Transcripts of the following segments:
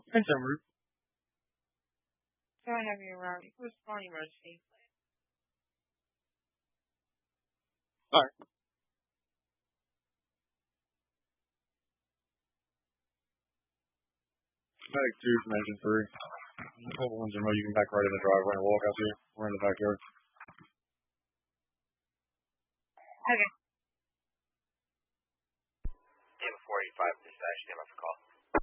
Thanks, Emery. Can I have you around? Who's calling emergency? All right. Medic 2 from Engine 3. A couple ones in row, you can back right in the driveway and walk out here. We're in the backyard. Okay. Team 45, dispatch, stand by for call.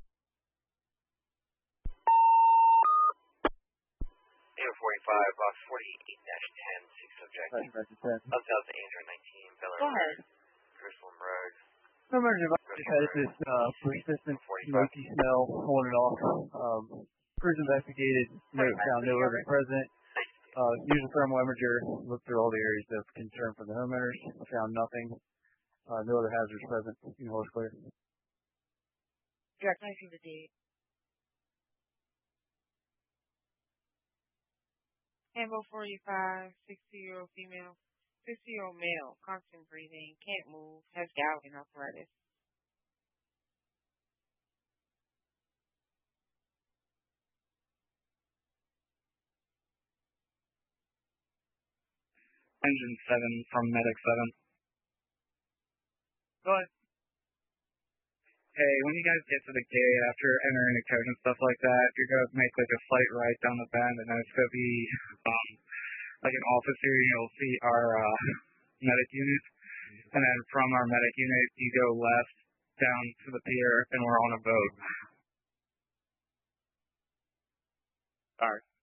Team 45, box 48-10, 6 subject. Uptown to 819, Bel Air, Jerusalem Road. No emergency just had this persistent smoky smell on and off. Crews investigated, found no other present. Used a thermal imager, looked through all the areas of concern for the homeowners, found nothing. No other hazards present. Horse clear. Jack, I see the date. Campbell 45, 60-year-old female, 60-year-old male, constant breathing, can't move, has gout and arthritis. Engine 7 from Medic 7. Go ahead. Hey, when you guys get to the gate after entering the code and stuff like that, you're going to make like a slight right down the bend, and then it's going to be like an office here. You'll see our medic unit, and then from our medic unit, you go left down to the pier, and we're on a boat. All right.